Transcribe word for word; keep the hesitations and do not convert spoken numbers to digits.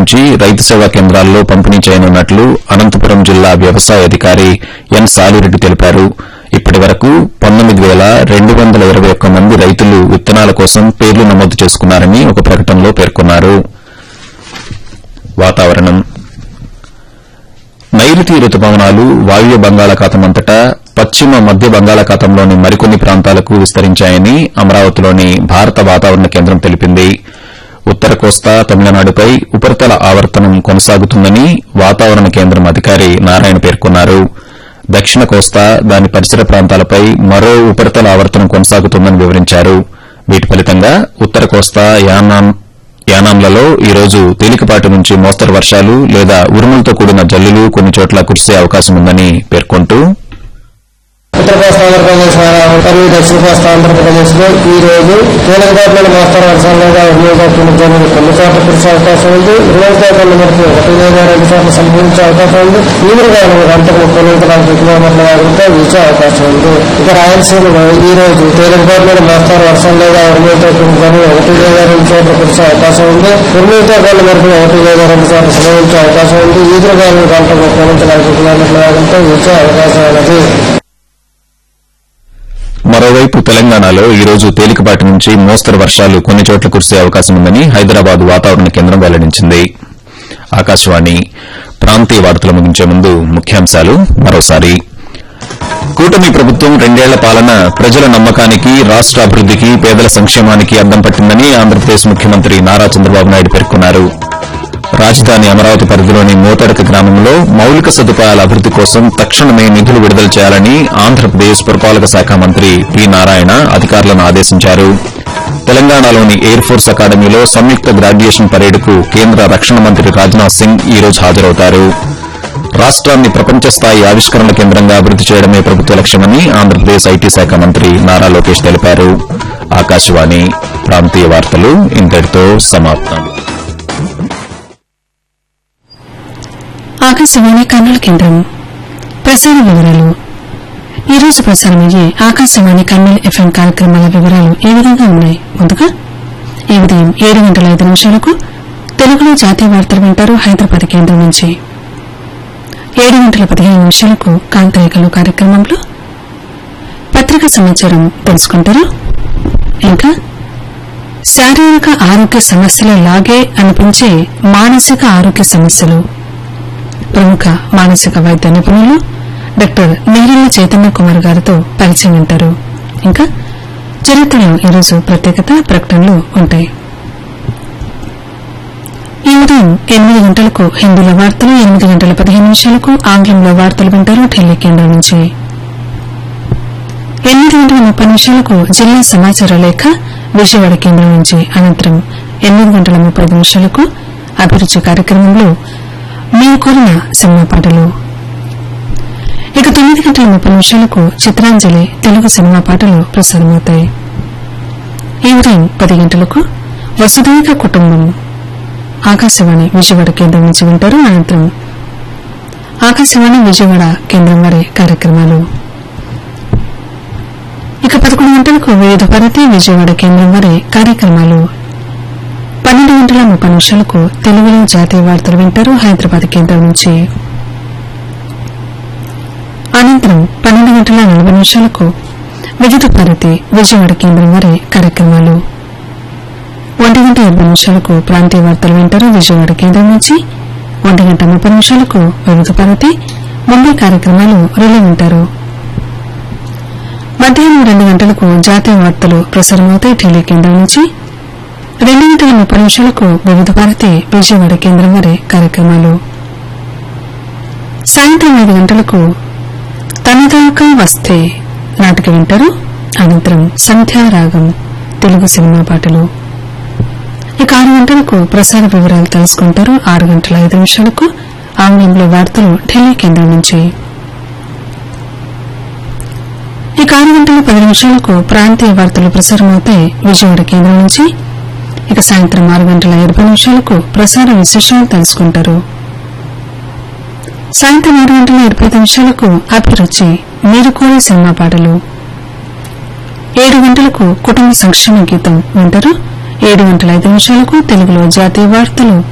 నుంచి రైతు సేవా కేంద్రాల్లో పంపిణీ చేయనున్నట్లు అనంతపురం జిల్లా వ్యవసాయ అధికారి ఎన్ సాలిరెడ్డి తెలిపారు. ఇప్పటి వరకు పంతొమ్మిది పేల రెండు వందల ఇరవై ఒక్క మంది రైతులు విత్తనాల కోసం పేర్లు నమోదు చేసుకున్నారని ఒక ప్రకటనలో పేర్కొన్నారు. వాతావరణం నైరుతి రుతుపవనాలు వాయువ్య బంగాళాఖాతమంతటా పశ్చిమ మధ్య బంగాళాఖాతంలోని మరికొన్ని ప్రాంతాలకు విస్తరించాయని అమరావతిలోని భారత వాతావరణ కేంద్రం తెలిపింది. ఉత్తర కోస్తా తమిళనాడుపై ఉపరితల ఆవర్తనం కొనసాగుతుందని వాతావరణ కేంద్రం అధికారి నారాయణ పేర్కొన్నారు. దక్షిణ కోస్తా దాని పరిసర ప్రాంతాలపై మరో ఉపరితల ఆవర్తనం కొనసాగుతుందని వివరించారు. వీటి ఫలితంగా ఉత్తర కోస్తా యానాంలలో ఈ రోజు తేలికపాటి నుంచి మోస్తరు వర్షాలు లేదా ఉరుములతో కూడిన జల్లులు కొన్ని చోట్ల కురిసే అవకాశం ఉందని పేర్కొంటూ ఉత్తర కోస్తా ఆంధ్రప్రదేశ్ మరియు దక్షిణ కోస్తా ఆంధ్రప్రదేశ్ లో ఈ రోజు తేలికపాటి మోస్తరు వర్షాలు లేదా ఉరుములతో కూడిన కొన్ని చోట్ల కురిసే అవకాశం ఉంది. ఉరుములతో కొన్ని వరకు ఒకటి లేదా రెండు చోట్ల సంభవించే అవకాశం ఉంది. తీవ్రగాలు గంటకు ముప్పై నుంచి నలభై కిలోమీటర్ల వేగంతో వీచే అవకాశం ఉంది. ఇక రాయలసీమలో ఈ రోజు తేలికపాటి మోస్తరు వర్షాలు లేదా ఉరుములతో కూడిన ఒకటి లేదా రెండు చోట్ల కురిసే అవకాశం ఉంది. ఉరుములతో కొన్ని వరకు ఒకటి లేదా రెండు చోట్ల సంభవించే అవకాశం ఉంది. ఈదురుగాలు గంటకు ముప్పై నుంచి నలభై కిలోమీటర్ల వేగంతో వీచే అవకాశం ఉన్నది. మరోవైపు తెలంగాణలో ఈ రోజు తేలికపాటి నుంచి మోస్తరు వర్షాలు కొన్ని చోట్ల కురిసే అవకాశం ఉందని హైదరాబాద్ వాతావరణ కేంద్రం వెల్లడించింది. ఆకాశవాణి ప్రాంతీయ వార్తలు ముగించే ముందు ముఖ్యాంశాలు మరోసారి. కూటమి ప్రభుత్వం రెండేళ్ల పాలన ప్రజల నమ్మకానికి, రాష్ట అభివృద్దికి, పేదల సంక్షేమానికి అద్దం పట్టిందని ఆంధ్రప్రదేశ్ ముఖ్యమంత్రి నారా చంద్రబాబు నాయుడు పేర్కొన్నారు. రాజధాని అమరావతి పరిధిలోని మోతడక గ్రామంలో మౌలిక సదుపాయాల అభివృద్ది కోసం తక్షణమే నిధులు విడుదల చేయాలని ఆంధ్రప్రదేశ్ పురపాలక శాఖ మంత్రి పి నారాయణ అధికారులను ఆదేశించారు. తెలంగాణలోని ఎయిర్ ఫోర్స్ అకాడమీలో సంయుక్త గ్రాడ్యుయేషన్ పరేడ్కు కేంద్ర రక్షణ మంత్రి రాజ్నాథ్ సింగ్ ఈ రోజు హాజరవుతారు. రాష్ట్రాన్ని ప్రపంచ స్థాయి ఆవిష్కరణ కేంద్రంగా అభివృద్ది చేయడమే ప్రభుత్వ లక్ష్యమని ఆంధ్రప్రదేశ్ ఐటీ శాఖ మంత్రి నారా లోకేష్ తెలిపారు. ఆకాశవాణి ప్రాంతీయ వార్తలు ఇంతటితో సమాప్తం. ఆకాశవాణి కర్నూలు కేంద్రం ప్రసార వివరాలు. ఈ రోజు ప్రసారమయ్యే ఆకాశవాణి కర్నూలు ఎఫ్ఎం కార్యక్రమాల వివరాలు ఈ విధంగా ఉన్నాయి. ముందుగా ఈ ఉదయం ఏడు గంటల ఐదు నిమిషాలకు తెలుగులో జాతీయ వార్తలు వింటారు హైదరాబాద్ కేంద్రం నుంచి. ఏడు గంటల పదిహేను నిమిషాలకు కాంతరేఖలు కార్యక్రమంలో పత్రికా సమాచారం తెలుసుకుంటారు. ఇంకా శారీరక ఆరోగ్య సమస్యల లాగే అనిపించే మానసిక ఆరోగ్య సమస్యలు ప్రముఖ మానసిక వైద్య నిపుణులు డాక్టర్ నేరెళ్ల చైతన్య కుమార్ గారితో పరిచయం వింటారు. ఇంకా చరిత్రలో ఈరోజు ప్రత్యేకత ప్రకటనలు ఉంటాయి. ఈ ఉదయం ఎనిమిది గంటలకు హిందీలో వార్తలు, ఎనిమిది గంటల పదిహేను నిమిషాలకు ఆంగ్లంలో వార్తలు వింటారు ఢిల్లీ కేంద్రం నుంచి. ఎనిమిది గంటల ముప్పై నిమిషాలకు జిల్లా సమాచార లేఖ విజయవాడ కేంద్రం నుంచి. అనంతరం ఎనిమిది గంటల ముప్పై ఐదు నిమిషాలకు అభిరుచి కార్యక్రమంలో మీరు కోరిన సినిమా పాటలు. ఇక తొమ్మిది గంటల ముప్పై నిమిషాలకు చిత్రాంజలి తెలుగు సినిమా పాటలు ప్రసారమవుతాయి. ఈ ఉదయం పది గంటలకు వసుదైక కుటుంబం ఆకాశవాణి విజయవాడ కేంద్రం నుంచి వింటారు. అనంతరం ఆకాశవాణి విజయవాడ కేంద్రం వారి కార్యక్రమాలు. ఇక పదకొండు గంటలకు వివిధ భారతి విజయవాడ కేంద్రం వారి కార్యక్రమాలు. పన్నెండు గంటల ముప్పై నిమిషాలకు తెలుగులో జాతీయ వార్తలు వింటారు హైదరాబాద్ కేంద్రం నుంచి. అనంతరం పన్నెండు గంటల నలభై నిమిషాలకు వివిధ భారతి విజయవాడ కేంద్రం వారి కార్యక్రమాలు. ఒంటి గంట ఇరవై నిమిషాలకు ప్రాంతీయ వార్తలు వింటారు విజయవాడ కేంద్రం నుంచి. ఒంటి గంట ముప్పై నిమిషాలకు వివిధ భారతి ముంబై కార్యక్రమాలు రిలే వింటారు. మధ్యాహ్నం రెండు గంటలకు జాతీయ వార్తలు ప్రసారమవుతాయి ఢిల్లీ కేంద్రం నుంచి. రెండు గంటల ముప్పై నిమిషాలకు వివిధ భారతి విజయవాడ కేంద్రం వారి కార్యక్రమాలు. సాయంత్రం ఐదు గంటలకు తనదాకా వస్తే నాటిక వింటారు. అనంతరం సంధ్యారాగం తెలుగు సినిమా పాటలు. ఇక ఆరు గంటలకు ప్రసార వివరాలు తెలుసుకుంటారు. ఆరు గంటల ఐదు నిమిషాలకు ఆంగ్లంలో వార్తలు ఢిల్లీ కేంద్రం నుంచి. ఇక ఆరు గంటల పది నిమిషాలకు ప్రాంతీయ వార్తలు ప్రసారమవుతాయి విజయవాడ కేంద్రం నుంచి. ఇక సాయంత్రం ఆరు గంటల ఇరవై నిమిషాలకు ప్రసార విశేషాలు తెలుసుకుంటారు. సాయంత్రం ఆరు గంటల ఇరవై నిమిషాలకు అభిరుచి మీరు కోరే సినిమా పాటలు. ఏడు గంటలకు కుటుంబ సంక్షేమ గీతం వింటారు. ఏడు గంటల ఐదు నిమిషాలకు తెలుగులో జాతీయ వార్తలు